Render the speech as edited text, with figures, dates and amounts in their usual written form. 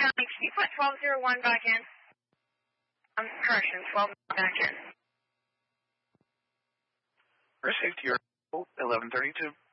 County, can you put 1201 back in? Correction, 12 back in. Received your 1132.